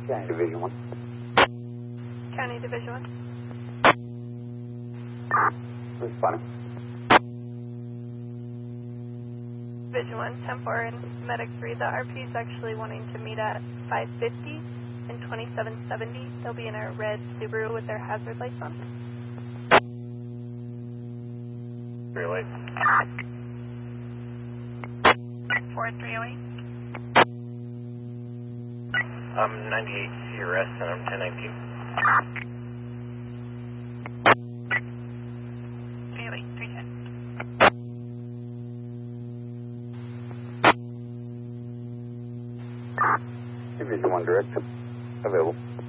County Division 1. County Division 1. Responding. Division 1, 10-4 and Medic 3. The RP is actually wanting to meet at 550 and 2770. They'll be in a red Subaru with their hazard lights on. Rear light. 4308. I'm 98 CRS and I'm 1019. 308, 310. Division 1 direct. Available.